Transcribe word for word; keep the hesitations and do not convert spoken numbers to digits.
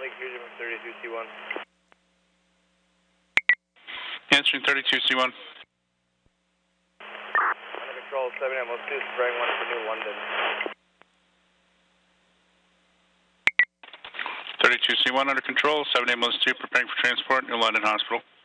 Take Fusion from thirty-two C one. Answering thirty-two C one. Under control, seven M two, spraying one for New London. thirty-two C one under control, seven M two, preparing for transport, New London Hospital.